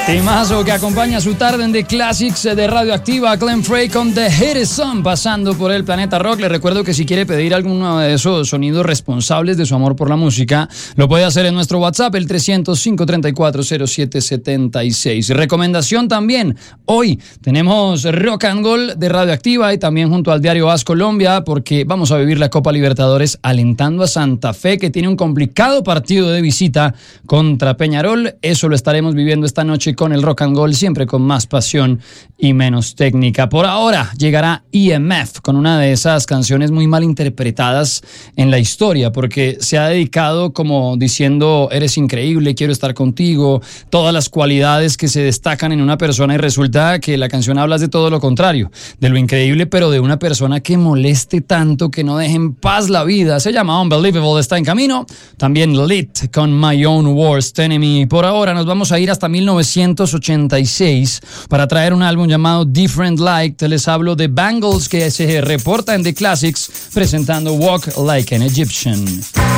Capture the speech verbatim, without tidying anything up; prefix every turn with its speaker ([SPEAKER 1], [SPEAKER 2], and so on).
[SPEAKER 1] Temazo que acompaña su tarde en The Classics de Radioactiva, Glenn Frey con The Hit Is On, pasando por el Planeta Rock. Le recuerdo que si quiere pedir alguno de esos sonidos responsables de su amor por la música, lo puede hacer en nuestro WhatsApp, el trescientos, cinco treinta y cuatro, cero siete setenta y seis. Recomendación también, hoy tenemos Rock and Roll de Radioactiva y también junto al diario As Colombia, porque vamos a vivir la Copa Libertadores alentando a Santa Fe, que tiene un complicado partido de visita contra Peñarol. Eso lo estaremos viviendo esta noche con el Rock and Roll, siempre con más pasión y menos técnica. Por ahora llegará E M F con una de esas canciones muy mal interpretadas en la historia, porque se ha dedicado como diciendo eres increíble, quiero estar contigo, todas las cualidades que se destacan en una persona, y resulta que la canción habla de todo lo contrario, de lo increíble, pero de una persona que moleste tanto, que no deje en paz la vida. Se llama Unbelievable, está en camino. También Lit con My Own Worst Enemy. Por ahora nos vamos a ir hasta mil novecientos ochenta y seis para traer un álbum llamado Different Light. Les hablo de Bangles, que se reporta en The Classics presentando Walk Like an Egyptian.